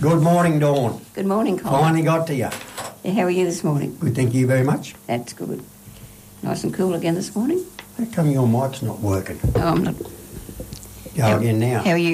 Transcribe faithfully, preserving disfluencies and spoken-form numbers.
Good morning, Dawn. Good morning, Colin. Finally got to you. Yeah, how are you this morning? Good, thank you very much. That's good. Nice and cool again this morning? How come your mic's not working? Oh, I'm not. Go again now. How are you?